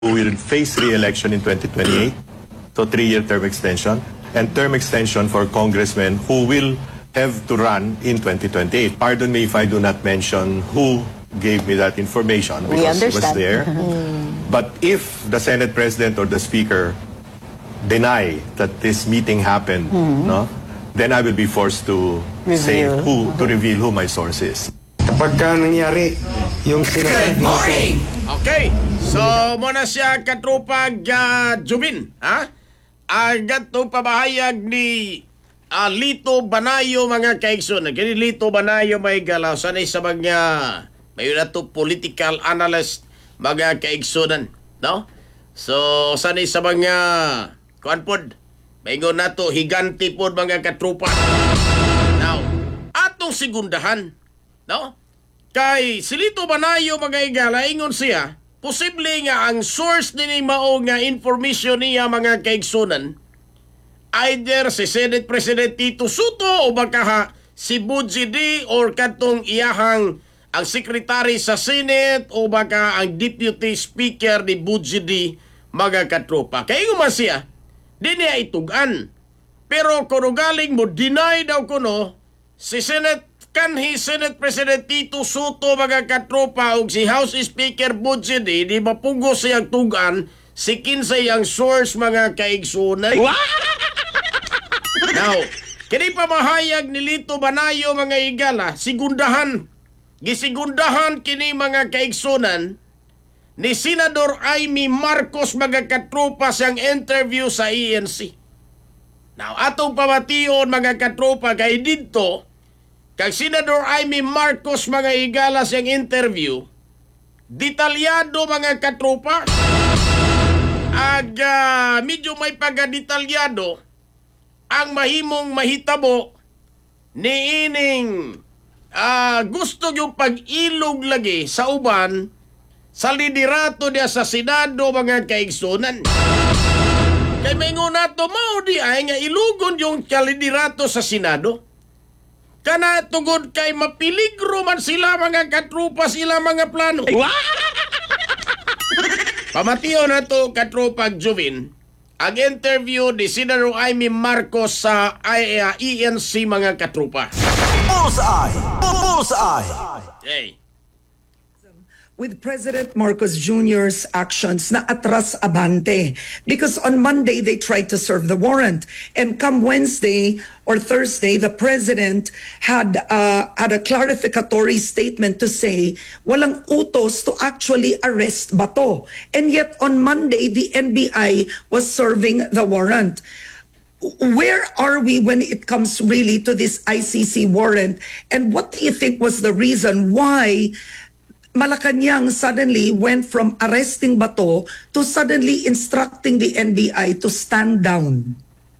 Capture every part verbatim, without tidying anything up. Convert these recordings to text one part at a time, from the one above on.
who will face re-election in twenty twenty-eight, so three-year term extension, and term extension for congressmen who will have to run in twenty twenty-eight. Pardon me if I do not mention who gave me that information We because he was understand. there. But if the Senate President or the Speaker deny that this meeting happened, no, then I will be forced to say Reveal. who, to reveal who my source is. Kapag ka nangyari, yung sinasabi mo, Okay, so muna siya katropag uh, Jubin, ha? Agad to pabahayag ni uh, Lito Banayo mga kaigsoon. Kini Lito Banayo may galaw sanay sa mga may na to political analyst mga kaigsunan, no? So sanay sa mga kuan pod maingon nato higanti pod mga katropa. Now, atong segundahan, no? Kay Silito Banayo mga igala, ingon siya, posible nga ang source nini mao nga information niya mga kaigsunan, either si Senate President Tito Soto o baka ha, si Budgie D or katong iyahang ang Secretary sa Senate o baka ang Deputy Speaker ni Budgie D mga katropa. Kaya ingon man siya, di niya itugan. Pero kung galing mo, deny daw kuno si Senate kanhi Senate President Tito Soto mga katropa o si House Speaker Budgie D, di mapugo siyang tugan si kinsay ang source mga kaigsunan. Now, kini pamahayag ni Lito Banayo mga igala, sigundahan, gisigundahan kini mga kaigsunan ni Senador Amy Marcos mga katropa siyang interview sa E N C. Now, atong pamation mga katropa kay dito, kay Senador Amy Marcos mga igala siyang interview, detalyado mga katropa, aga medyo may pagdetalyado ang mahimong mahitabo ni ining uh, gusto yung pag-ilog lagi sa uban sa liderato niya sa Senado mga kaigsunan. Kay maingon nato mao di ay nga ilugon yung kaliderato sa Senado. Kana tungod kay mapiligro man sila mga katrupa sila mga plano. Pamatiyo na to katrupa Juvin, ang interview ni Senador Amy Marcos sa E N C mga katrupa. Bullseye! Bullseye! Hey. With President Marcos Junior's actions na atras abante, because on Monday they tried to serve the warrant, and come Wednesday or Thursday the president had uh, had a clarificatory statement to say walang utos to actually arrest Bato, and yet on Monday the N B I was serving the warrant. Where are we when it comes really to this I C C warrant, and what do you think was the reason why Malacanang suddenly went from arresting Bato to suddenly instructing the N B I to stand down?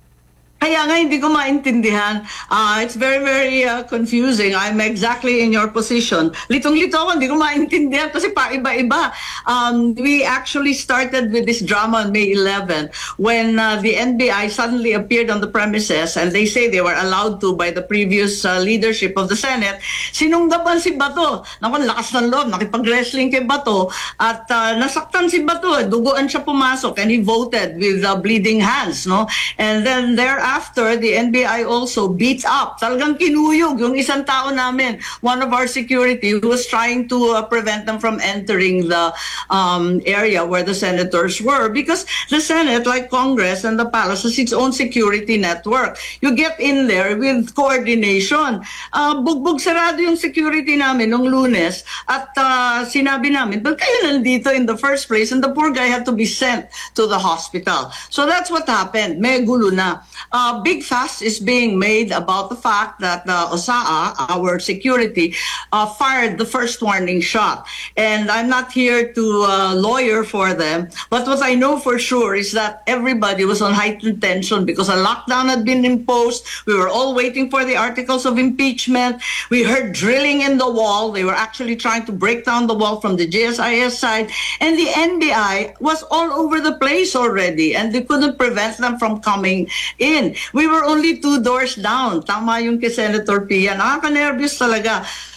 Kaya nga hindi ko maintindihan. Uh, it's very, very uh, confusing. I'm exactly in your position. Litong-lito ako, hindi ko maintindihan kasi paiba-iba. Um, we actually started with this drama on May eleventh when uh, the N B I suddenly appeared on the premises and they say they were allowed to by the previous uh, leadership of the Senate. Sinunggapan si Bato. Naku, lakas ng loob. Nakipag-wrestling kay Bato at uh, nasaktan si Bato. Duguan siya pumasok and he voted with uh, bleeding hands. No? And then thereafter, After, the N B I also beats up. Talagang kinuyog yung isang tao namin, one of our security who was trying to uh, prevent them from entering the um, area where the senators were, because the Senate, like Congress and the Palace, has its own security network. You get in there with coordination. Uh, bugbog sarado yung security namin nung Lunes at uh, sinabi namin, but kayo nandito in the first place, and the poor guy had to be sent to the hospital. So that's what happened. May gulo na. Uh, big fuss is being made about the fact that uh, O S A A, our security, uh, fired the first warning shot. And I'm not here to uh, lawyer for them, but what I know for sure is that everybody was on heightened tension because a lockdown had been imposed. We were all waiting for the articles of impeachment. We heard drilling in the wall. They were actually trying to break down the wall from the G S I S side. And the N B I was all over the place already, and they couldn't prevent them from coming in. We were only two doors down. Tama yung kay Senator Pia. Nakaka-nervous talaga.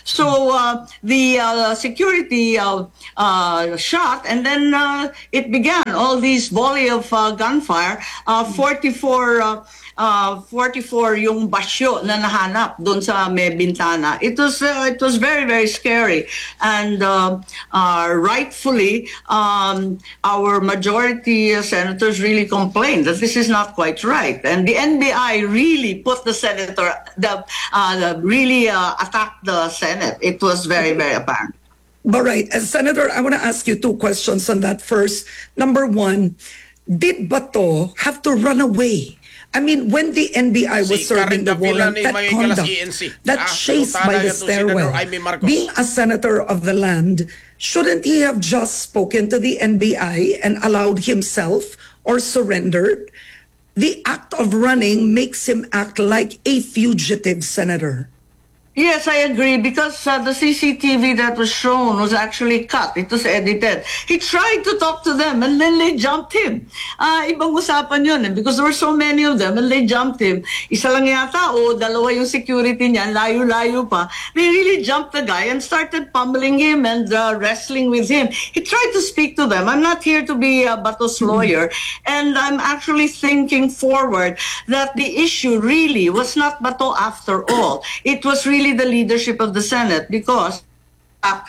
So uh, the uh, security uh, uh, shot, and then uh, it began all these volley of uh, gunfire. Uh, forty-four, uh, uh, forty-four yung basyo na nahanap doon sa may bintana. It was uh, it was very very scary, and uh, uh, rightfully um, our majority uh, senators really complained that this is not quite right, and the N B I really put the senator the, uh, the really uh, attacked the Senate. It was very very apparent. But right, as Senator, I want to ask you two questions on that. First, number one, did Bato have to run away? I mean, when the N B I was Si serving Karen the Davila warrant, ni that may conduct, kalas E N C. that Ah, chase sultana by the gatong stairwell, Senador Amy Marcos. being a senator of the land, shouldn't he have just spoken to the N B I and allowed himself or surrendered? The act of running makes him act like a fugitive, Senator. Yes, I agree, because uh, the C C T V that was shown was actually cut. It was edited. He tried to talk to them, and then they jumped him. Uh, ibang usapan yun, eh, because there were so many of them, and they jumped him. Isa lang yata, o dalawa yung security niya, layo-layo pa. They really jumped the guy and started pummeling him and uh, wrestling with him. He tried to speak to them. I'm not here to be uh, Bato's lawyer, and I'm actually thinking forward that the issue really was not Bato after all. It was really the leadership of the Senate, because uh,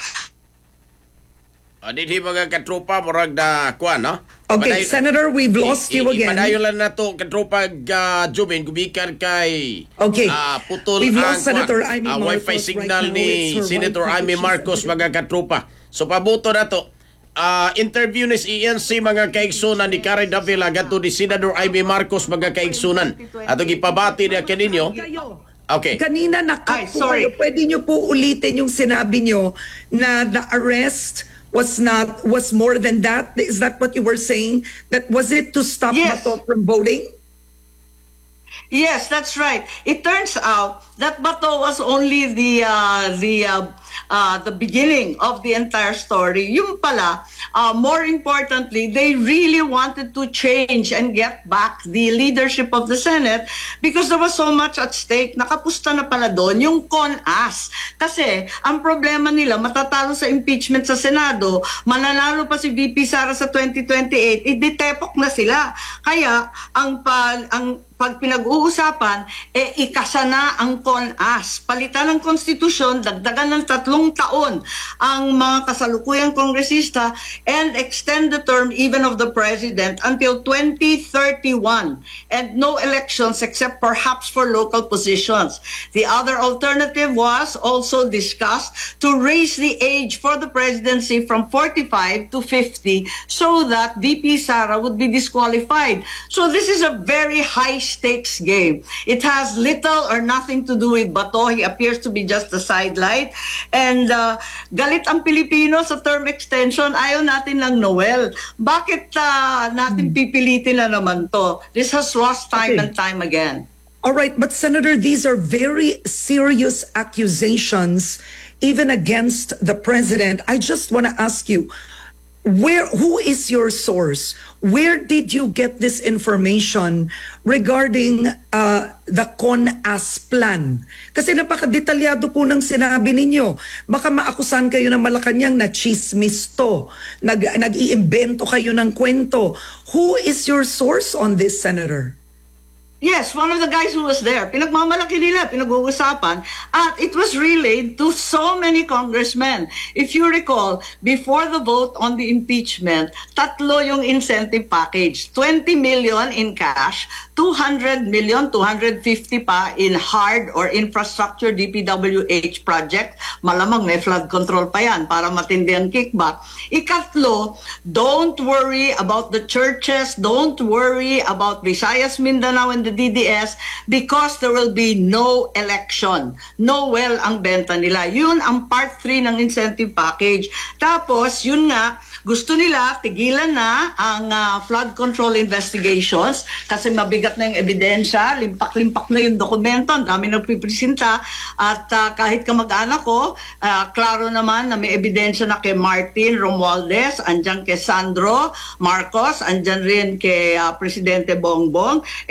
Uh, Dili mga katropa, murag na kuha, no? Okay, Paday- Senator, we've lost I- you i- again. Ipadayon lang na to, katropa uh, Jubin, gumikan kay Okay. ah, putol We've ang lost Senator kuha, Amy ah, Marcos wifi right signal now. ni It's her Senator wifi Amy issues. Marcos, mga katropa. So pabuto na to. Ah, interview ni E N C mga kaigsunan ni Karen Davila gato ni Senator Amy Marcos, mga kaigsunan. Ato gipabati na kaninyo. Okay. Kanina naka Ay, sorry. Pwede niyo po ulitin yung sinabi niyo na the arrest was not was more than that. Is that what you were saying? That was it to stop Yes. Bato from voting? Yes, that's right. It turns out that Bato was only the uh, the uh, uh, the beginning of the entire story. Yung pala, uh, more importantly, they really wanted to change and get back the leadership of the Senate because there was so much at stake. Nakapusta na pala doon yung CONAS. Kasi ang problema nila, matatalo sa impeachment sa Senado, mananalo pa si V P Sara sa twenty twenty-eight, iditepok na sila. Kaya ang pa, ang pag pinag-uusapan, eh ikasa na ang CONAS. Palitan ng konstitusyon, dagdagan ng tatlong taon ang mga kasalukuyang kongresista and extend the term even of the president until twenty thirty-one. And no elections except perhaps for local positions. The other alternative was also discussed to raise the age for the presidency from forty-five to fifty so that V P Sara would be disqualified. So this is a very high stakes game. It has little or nothing to do with Bato. He appears to be just a sidelight. And uh, galit ang Pilipino sa term extension. Ayaw natin ng Noel. Bakit uh, natin pipilitin na naman to? This has lost time Okay. and time again. All right, but Senator, these are very serious accusations, even against the president. I just want to ask you, where, who is your source? Where did you get this information regarding uh, the CONAS plan? Kasi napakadetalyado po ng sinabi ninyo. Baka maakusan kayo ng Malacanang na chismis to. Nag, nag-iimbento kayo ng kwento. Who is your source on this, Senator? Yes, one of the guys who was there. Pinagmamalaki nila, pinag-uusapan. At it was relayed to so many congressmen. If you recall, before the vote on the impeachment, tatlo yung incentive package. twenty million in cash, two hundred million, two hundred fifty pa in hard or infrastructure D P W H project. Malamang may flood control pa yan para matindi ang kickback. Ikatlo, don't worry about the churches, don't worry about Visayas, Mindanao, and the D D S because there will be no election. Noel ang benta nila. Yun ang part three ng incentive package. Tapos, yun nga, gusto nila tigilan na ang uh, flood control investigations kasi mabigat na yung ebidensya, limpak-limpak na yung dokumento, ang dami nagpipresenta at uh, kahit kamag-anak ko, uh, klaro naman na may ebidensya na kay Martin Romualdez, andyan kay Sandro Marcos, andyan rin kay uh, Presidente Bongbong. Eh kamag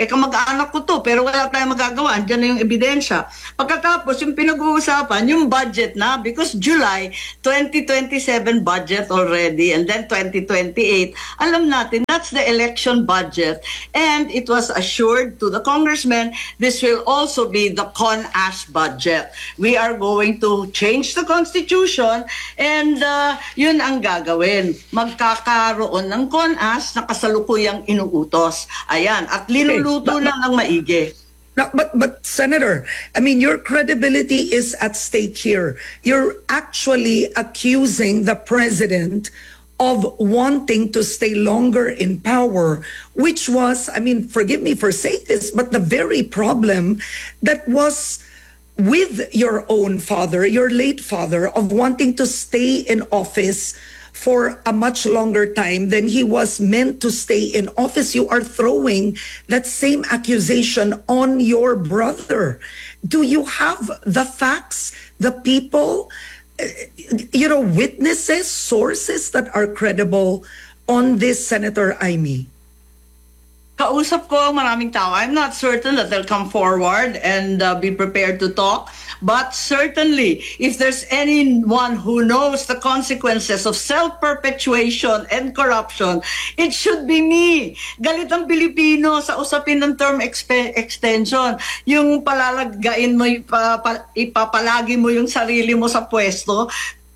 anak ko to, pero wala tayong magagawa. Andiyan na yung ebidensya. Pagkatapos, yung pinag-uusapan, yung budget na, because July twenty twenty-seven budget already, and then twenty twenty-eight, alam natin, that's the election budget. And it was assured to the congressmen, this will also be the CONAS budget. We are going to change the constitution, and uh, yun ang gagawin. Magkakaroon ng CONAS na kasalukuyang inuutos. Ayan, at linuluto lang ng maigi. No, but but Senator, I mean, your credibility is at stake here. You're actually accusing the president of wanting to stay longer in power, which was, I mean, forgive me for saying this, but the very problem that was with your own father, your late father, of wanting to stay in office for a much longer time than he was meant to stay in office. You are throwing that same accusation on your brother. Do you have the facts, the people, uh, you know, witnesses, sources that are credible on this, Senator Amy? Kausap ko ang maraming tao. I'm not certain that they'll come forward and uh, be prepared to talk. But certainly, if there's anyone who knows the consequences of self-perpetuation and corruption, it should be me. Galit ang Pilipino sa usapin ng term expe- extension. Yung palalagain mo, ipa, pa, ipapalagi mo yung sarili mo sa pwesto.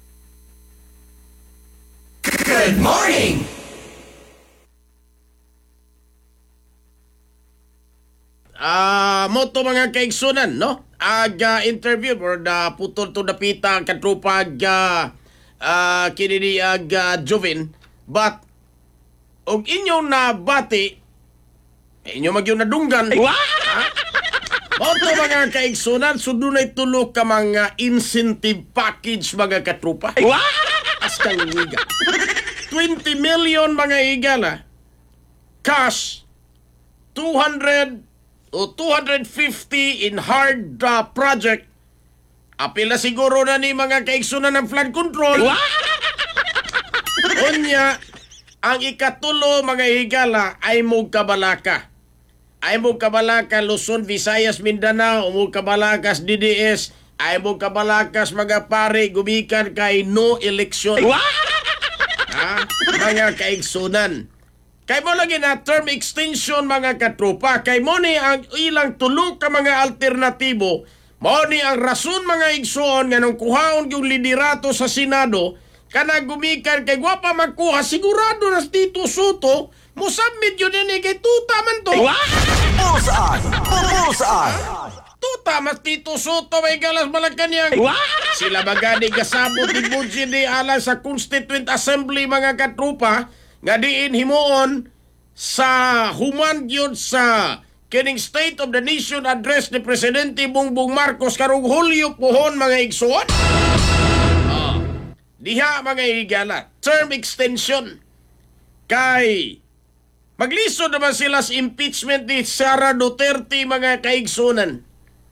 Good morning! Ah, mo to mga kaigsunan, no? Ag uh, interview or da putol to dapita katrupa ag uh, uh, kinini ag uh, Jovin, but og inyo na bati inyo magyo nadunggan. Ha? Mo to mga kaigsunan, sudunay tulo ka mga incentive package mga katrupa. As kang higa. twenty million mga higala. Cash two hundred o two hundred fifty in hard uh, project. Apila siguro na ni mga kaigsunan ng flood control. Unya, ang ikatulo mga higala ay Mugkabalaka. Ay Mugkabalaka, Luzon, Visayas, Mindanao, Mugkabalakas, D D S, ay Mugkabalakas mga pare, gumikan kay no election. Ha? Mga kaigsunan. Kay mo lagi na term extension mga katropa. Kay mo ni ang ilang tulo ka mga alternatibo. Mo ni ang rason mga igsoon nga nung kuhaon yung liderato sa Senado. Kana gumikan kay gwapa magkuha. Sigurado na Tito Soto. Mo submit yun ni kay tuta man to. Bullseye! Bullseye! Tuta mas Tito Soto may galas malagkanyang. Sila magani kasabot ni Budji di ala sa Constituent Assembly mga katropa. Nga diin himuon sa human gyud sa kining State of the Nation address ni Presidente Bongbong Marcos karong Hulyo pohon mga igsoon. Oh, diha mga higala, term extension. Kay maglisod naman sila sa impeachment ni Sara Duterte mga kaigsunan.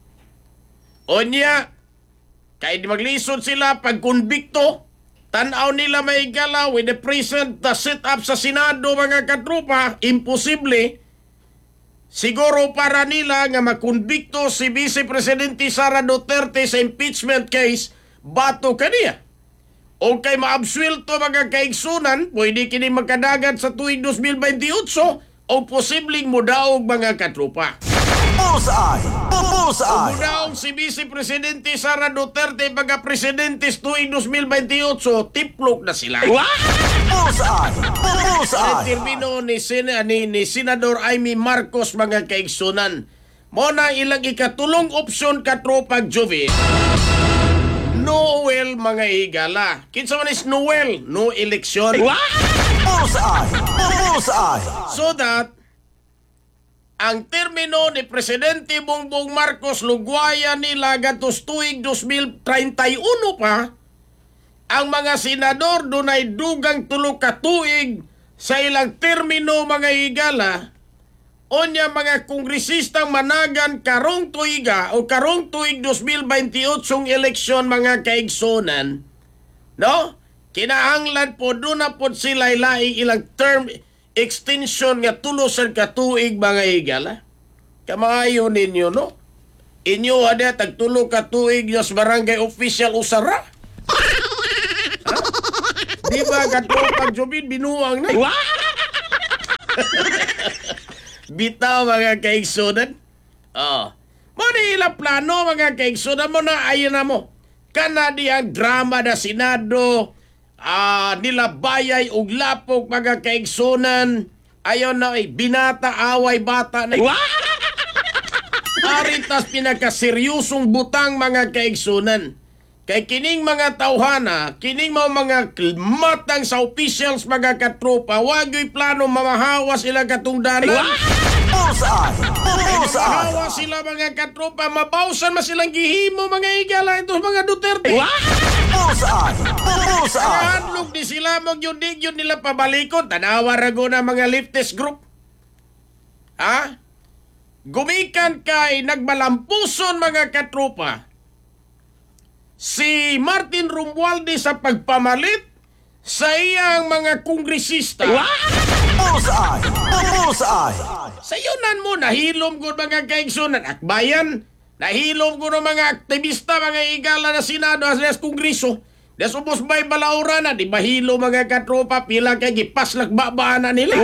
Onya, kay di maglisod sila pag konbikto. Tanaw nila may gala with the present the set up sa Senado mga katrupa, imposible. Siguro para nila nga makonbikto si Vice Presidente Sara Duterte sa impeachment case, bato kaniya. O kay maabsuelto mga kaigsunan, pwede kini magkadagat sa tuig twenty twenty-eight o posibleng mudaog mga katrupa. Bullseye! Bullseye! Mudaong si Vice Presidente Sara Duterte pagka presidente tuwing twenty twenty-eight, tiplok na sila. Bullseye! Ang Bullseye! termino ni, Sen ni, ni Senador Amy Marcos mga kaigsunan. Muna ilang ikatulong opsyon katropag Jovi. Noel mga higala. Kinsa man is Noel, no election. Bullseye! Bullseye! So that ang termino ni Presidente Bongbong Marcos lugwaya nila gatos tuig twenty thirty-one pa, ang mga senador dunay dugang tulo ka tuig sa ilang termino mga higala. Onya mga kongresistang managan karong tuiga o karong tuig twenty twenty-eight sung eleksyon mga kaigsonan. No? Kinahanglan po doon na po sila ilaing ilang term extension nga tulo sa katuig mga higala. Kamayo ninyo, no? Inyo ada tagtulo ka tuig sa barangay official usara. Ha? Di ba katropang Jobin binuang na? Bitaw mga kaigsunan. Oh. Mo ni ila plano mga kaigsunan mo na ayon na mo. Kana di ang drama na Senado, ah, nila bayay ug lapok mga kaigsunan. Ayon na ay binata away bata na. Aritas pinakaseryosong butang mga kaigsunan. Kay kining mga tawhana, kining mga mga matang sa officials mga katropa, wagoy plano mamahawa sila katungdanan. Bullseye! Bullseye! Mamahawa sila mga katropa, mabawsan ma silang gihimo mga igala ito mga Duterte. Bullseye! Bullseye! Nakahandlog di sila mag yun yun nila pabalikod. Tanawa rago na mga leftist group. Ha? Gumikan kay nagmalampuson mga katropa. Si Martin Romualdez sa pagpamalit sa iyang mga kongresista. Bullseye! Bullseye! Sa yunan mo, nahilom ko mga kaigsunan at bayan. Nahilom ko ng mga aktivista, mga igala na Senado at sa Kongreso. Das ubos ba'y balaura na, di mahilo mga katropa, pila kay gipaslak babaan na nila.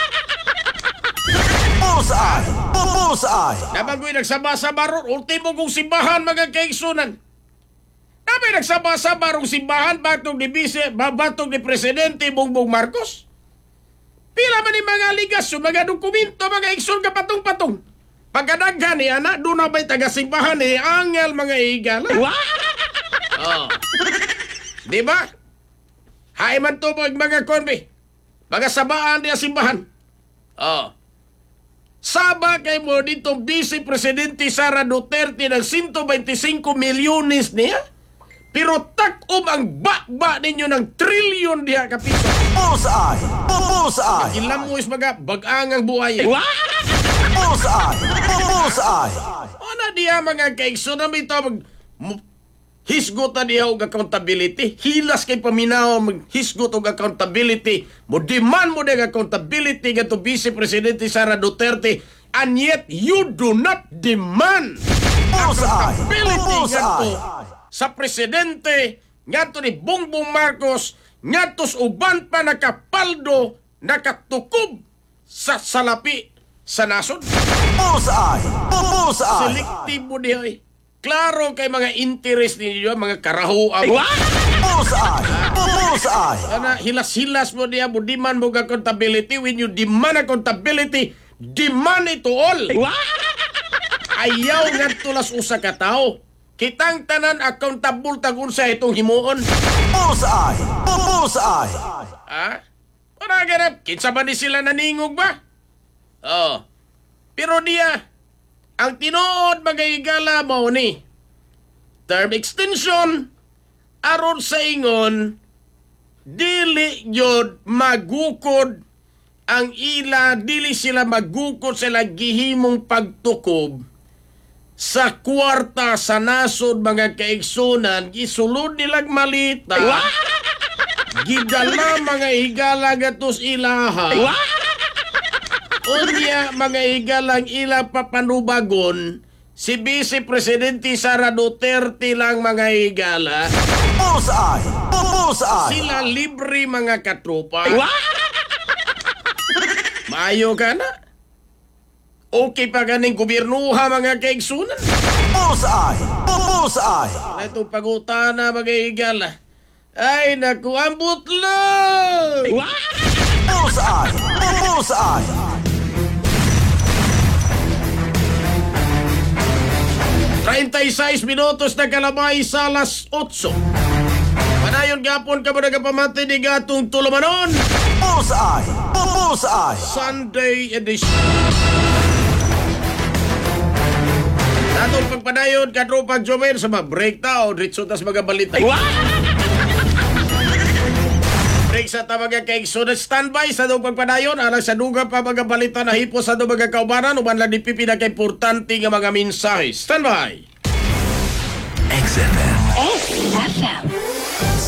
Bullseye! Bullseye! Nabagoy nagsaba-saba ron, ultimo kong simbahan mga kaigsunan. Nabi nagsaba-saba rong simbahan, batong ni Vice, batong ni Presidente Bongbong Marcos. Pila man ni mga aligasyon, mga dokumento, mga ikson ka patong-patong. Pagkadaghan ni anak, doon na ba'y taga-simbahan ni Angel mga igala. Oh. Di ba? Hay man to pag mga konbe. Mga sabaan niya simbahan. Oh. Saba kay mo dito Vice Presidente Sara Duterte ng one hundred twenty-five milyones niya. Pero tak-om ang bakba ninyo ng trilyon diha ka piso. Bullseye! Bullseye! Ilan mo is mga bag-angang buhay. Bullseye! Bullseye! Ano diha mga kaigso na may tawag hisgota diha og accountability. Hilas kay paminaw maghisgot og accountability. Mo demand mo ng accountability gato Vice Presidente Sara Duterte. And yet you do not demand Bullseye! accountability gato Bullseye! sa presidente ngadto ni Bongbong Marcos ngadtos uban pa nakapaldo nakatukob sa salapi sa nasod. Bullseye! Bullseye! Selektibo diha eh. Klaro kay mga interest ninyo mga karahuan. Bullseye! Bullseye! Ana hilas-hilas mo diha mo demand mo accountability. When you demand accountability, demand it to all. Ayaw ngadto las usa ka tawo. Kitang tanan accountable tagun sa itong himuon. Bullseye! Bullseye! Ha? Para ganap, kinsa ba ni sila naningog ba? Oh. Pero diya, ang tinuod mga igala mo ni, term extension, aron sa ingon, dili yod magukod ang ila, dili sila magukod sila gihimong pagtukob sa kwarta sa nasod mga kaigsunan, isulod nilang malita. Gidala mga higala gatos ilaha. Unya mga higalang ila papanubagon, si Vice Presidente Sara Duterte lang mga higala. Bullseye! Bullseye! Sila libre mga katropa. Maayo ka na? Okay pa ganing gobyernuha mga kaigsunan? Bullseye! Bullseye! Na itong pagutana mga higala. Ay naku, ambot lang! Bullseye! Bullseye! thirty-six minutos na kalabay sa alas otso. Panayon gapon ka ba nagapamati ni gatong tulumanon? Bullseye! Bullseye! Sunday edition. Natong pagpadayon ka tropang Jomer sa mga break tao, ritso tas mga balita. Break sa tabaga kay Sunod standby sa doong pagpadayon alang sa duga pa mga balita na hipo sa doong mga kaubanan uban lang di pipina kay importante nga mga mensahe. Standby! X F M. X F M.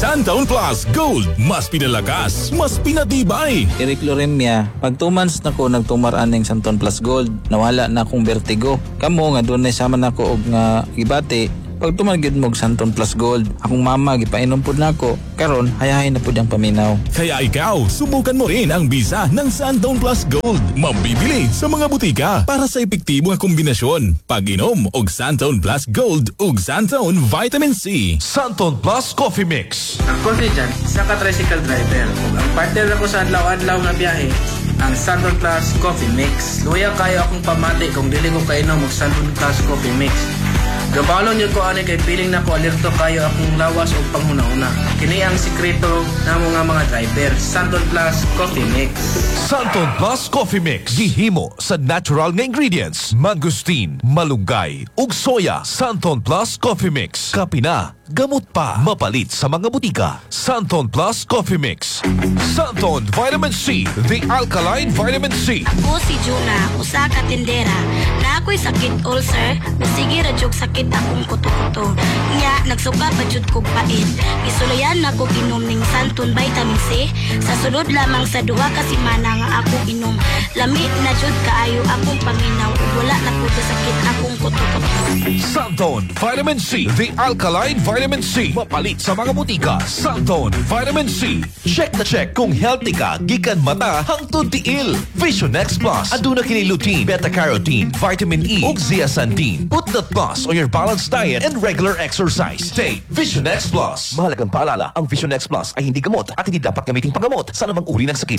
Santon Plus Gold, mas pinalakas, mas pinatibay. Iricloremia, pag two months na ko nagtumaraan ng Santon Plus Gold, nawala na akong vertigo. Kamo nga doon na sama na ko og nga gibati, pag tumagid mo og Santon Plus Gold, akong mama gipainom pud nako. Karon hayahay na pud ang paminaw. Kaya ikaw, subukan mo rin ang bisa ng Santon Plus Gold. Mabibili sa mga butika para sa epektibo nga kombinasyon. Pag-inom og Santon Plus Gold ug Santon Vitamin C. Santon Plus Coffee Mix. Ang coffee dyan, isa ka tricycle driver. Ug ang partner ako sa adlaw-adlaw nga biyahe, ang Santon Plus Coffee Mix. Luya kayo akong pamati kung dili ko kainom og Santon Plus Coffee Mix. Gabalon yun ko ani kay piling na ko alerto kayo akong lawas o panghuna-una. Kini ang sikreto na mga mga driver. Santon Plus Coffee Mix. Santon Plus Coffee Mix. Gihimo sa natural nga ingredients. Mangustin, malunggay, ug soya. Santon Plus Coffee Mix. Kapina, gamot pa. Mapalit sa mga butika. Santon Plus Coffee Mix. Santon Vitamin C. The Alkaline Vitamin C. Ako si Juna, usa ka tindera. Na ako'y sakit ulcer, sige ra jud sakit akong kuto-kuto. Nya, nagsuka pa jud kog pait. Isulayan na kog inom ning Santon Vitamin C. Sa sunod lamang sa duha ka semana nga ako inom. Lami na jud kaayo akong paminaw ug wala na pud sakit akong kuto-kuto. Santon Vitamin C. The Alkaline Vitamin C. Mapalit sa mga butika. Santon Vitamin C. Check na check kung healthy ka gikan mata hangtod tiil. Vision X Plus. Aduna kini lutein, beta-carotene, vitamin E ug zeaxanthin. Put that plus on your balanced diet and regular exercise. Take Vision X Plus. Mahalagang paalala, ang Vision X Plus ay hindi gamot at hindi dapat gamiting panggamot sa anumang uri ng sakit.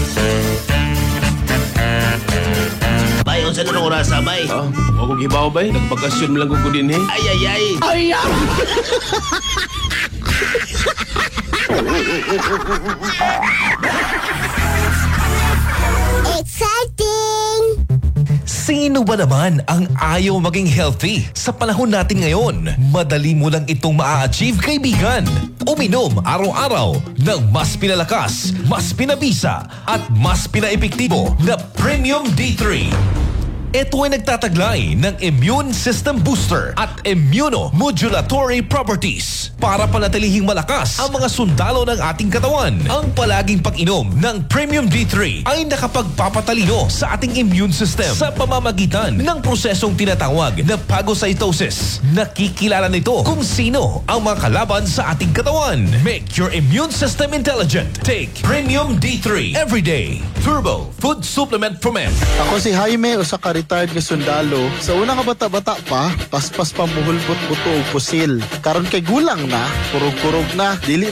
Bayon sa nung oras sabay. Ah, ako gibaw bay, nagpakasyon mo lang ko din eh. Ay ay ay. Ay ay. Exciting! Sino ba naman ang ayaw maging healthy? Sa panahon natin ngayon, madali mo lang itong maa-achieve, kaibigan. Uminom araw-araw ng mas pinalakas, mas pinabisa, at mas pinaepektibo na Premium D three. Ito ay nagtataglay ng immune system booster at immunomodulatory properties para panatilihing malakas ang mga sundalo ng ating katawan. Ang palaging pag-inom ng Premium D three ay nakapagpapatalino sa ating immune system sa pamamagitan ng prosesong tinatawag na phagocytosis. Nakikilala nito kung sino ang mga kalaban sa ating katawan. Make your immune system intelligent. Take Premium D three every day. Turbo Food Supplement from Men. Ako si Jaime, usa ka retired nga sundalo. Sa una nga bata-bata pa, paspas pa muhulbot buto og pusil. Karon kay gulang na, kurog-kurog na, dili